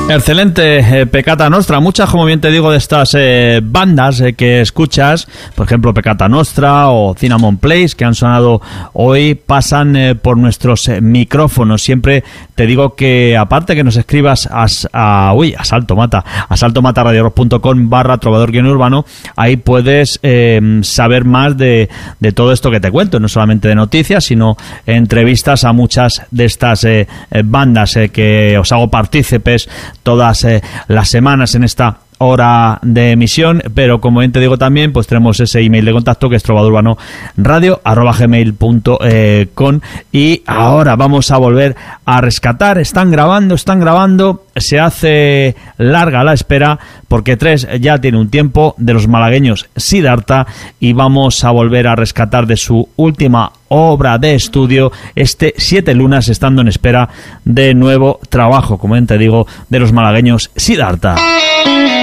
Excelente, Peccata Nostra. Muchas, como bien te digo, de estas bandas que escuchas, por ejemplo, Peccata Nostra o Cinnamon Place, que han sonado hoy, pasan por nuestros micrófonos. Siempre te digo que, aparte que nos escribas a saltomataradiorock.com/trovador-urbano, ahí puedes saber más de todo esto que te cuento, no solamente de noticias, sino entrevistas a muchas de estas bandas que os hago partícipes todas las semanas en esta hora de emisión. Pero como bien te digo también, pues tenemos ese email de contacto que es trovadourbano@gmail.com. Y ahora vamos a volver a rescatar. Están grabando, se hace larga la espera porque 3 ya tiene un tiempo, de los malagueños Siddhartha, y vamos a volver a rescatar de su última obra de estudio, 7 lunas, estando en espera de nuevo trabajo, como bien te digo, de los malagueños Siddhartha.